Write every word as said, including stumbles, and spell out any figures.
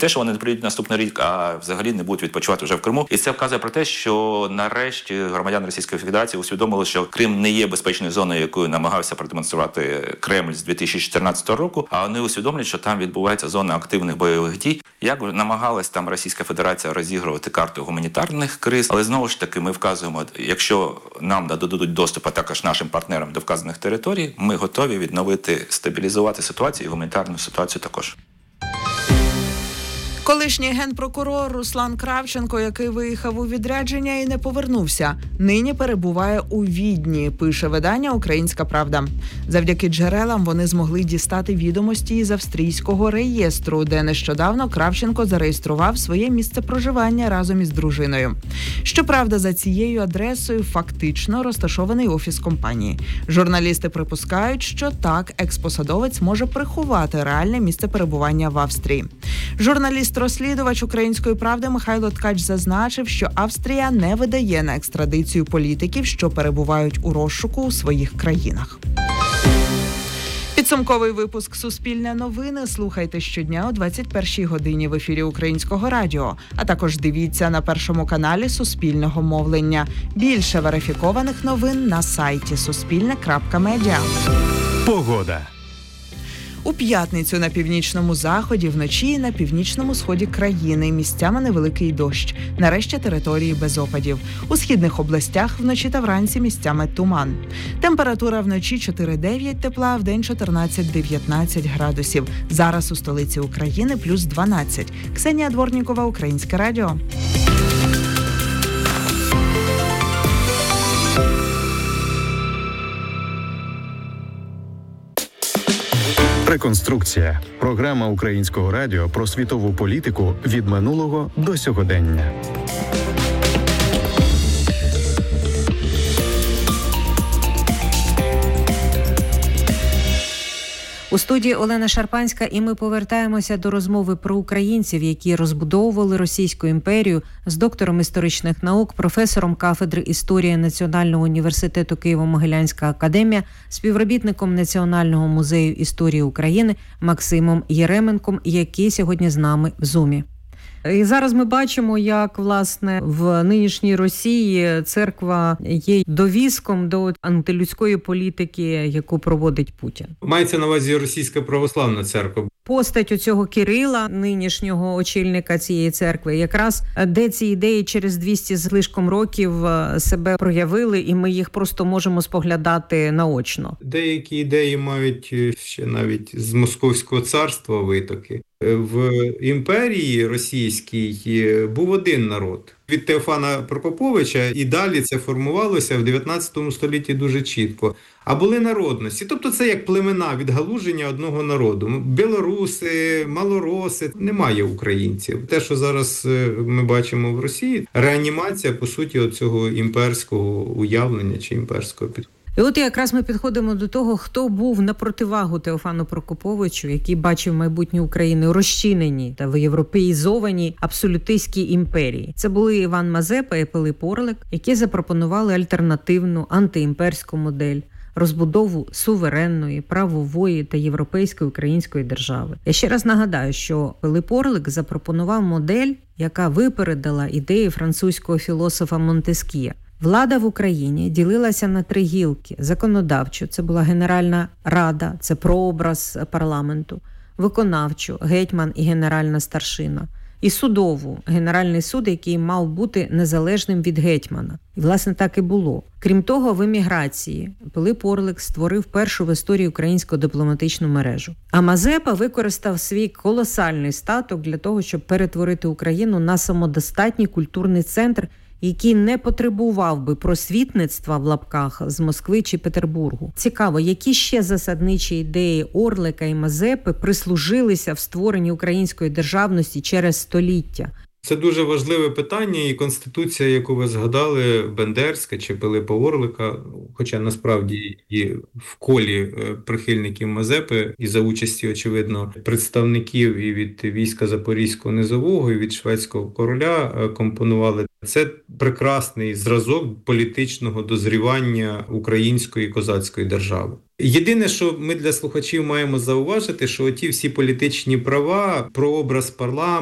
те, що вони не приїдуть наступний рік, а взагалі не будуть відпочивати вже в Криму. І це вказує про те, що нарешті громадяни Російської Федерації усвідомили, що Крим не є безпечною зоною, якою намагався продемонструвати Кремль з дві тисячі чотирнадцятого року, а вони усвідомлюють, що там відбувається зона активних бойових дій. Як намагалась там Російська Федерація розігрувати карту гуманітарних криз, але знову ж таки ми вказуємо, якщо нам дадуть доступ, а також нашим партнерам до вказаних територій, ми готові відновити, стабілізувати ситуацію і гуманітарну ситуацію також. Колишній генпрокурор Руслан Кравченко, який виїхав у відрядження і не повернувся, нині перебуває у Відні, пише видання «Українська правда». Завдяки джерелам вони змогли дістати відомості із австрійського реєстру, де нещодавно Кравченко зареєстрував своє місце проживання разом із дружиною. Щоправда, за цією адресою фактично розташований офіс компанії. Журналісти припускають, що так експосадовець може приховати реальне місце перебування в Австрії. Журналіст Розслідувач «Української правди» Михайло Ткач зазначив, що Австрія не видає на екстрадицію політиків, що перебувають у розшуку у своїх країнах. Підсумковий випуск «Суспільне новини» слухайте щодня о двадцять першій годині в ефірі Українського радіо, а також дивіться на Першому каналі Суспільного мовлення. Більше верифікованих новин на сайті суспільне крапка медіа. Погода. У п'ятницю на північному заході, вночі і на північному сході країни місцями невеликий дощ. Нарешті території без опадів. У східних областях вночі та вранці місцями туман. Температура вночі чотири-дев'ять тепла, а вдень чотирнадцять-дев'ятнадцять градусів. Зараз у столиці України плюс дванадцять. Ксенія Дворнікова, Українське радіо. Реконструкція. Програма Українського радіо про світову політику від минулого до сьогодення. У студії Олена Шарпанська, і ми повертаємося до розмови про українців, які розбудовували Російську імперію, з доктором історичних наук, професором кафедри історії Національного університету Києво-Могилянська академія, співробітником Національного музею історії України Максимом Єременком, який сьогодні з нами в Зумі. І зараз ми бачимо, як, власне, в нинішній Росії церква є довіском до антилюдської політики, яку проводить Путін. Мається на увазі Російська православна церква. Постать у цього Кирила, нинішнього очільника цієї церкви, якраз де ці ідеї через двісті з лишком років себе проявили, і ми їх просто можемо споглядати наочно. Деякі ідеї мають ще навіть з Московського царства витоки. В імперії російській був один народ. Від Теофана Прокоповича і далі це формувалося в дев'ятнадцятому столітті дуже чітко. А були народності. Тобто це як племена, відгалуження одного народу. Білоруси, малороси, немає українців. Те, що зараз ми бачимо в Росії, реанімація, по суті, цього імперського уявлення чи імперського підходу. І от якраз ми підходимо до того, хто був на противагу Теофану Прокоповичу, який бачив майбутнє України у розчиненій та в європеїзованій абсолютистській імперії. Це були Іван Мазепа і Пилип Орлик, які запропонували альтернативну антиімперську модель, розбудову суверенної, правової та європейської української держави. Я ще раз нагадаю, що Пилип Орлик запропонував модель, яка випередила ідеї французького філософа Монтеск'є. Влада в Україні ділилася на три гілки. Законодавчу – це була Генеральна Рада, це прообраз парламенту. Виконавчу – гетьман і генеральна старшина. І судову – Генеральний суд, який мав бути незалежним від гетьмана. І, власне, так і було. Крім того, в еміграції Пилип Орлик створив першу в історії українську дипломатичну мережу. А Мазепа використав свій колосальний статок для того, щоб перетворити Україну на самодостатній культурний центр, який не потребував би просвітництва в лапках з Москви чи Петербургу. Цікаво, які ще засадничі ідеї Орлика і Мазепи прислужилися в створенні української державності через століття? Це дуже важливе питання, і Конституція, яку ви згадали, Бендерська чи Пилипа Орлика, хоча насправді і в колі прихильників Мазепи, і за участі, очевидно, представників і від війська Запорізького низового, і від шведського короля компонували. Це прекрасний зразок політичного дозрівання української козацької держави. Єдине, що ми для слухачів маємо зауважити, що ті всі політичні права, прообраз парламенту,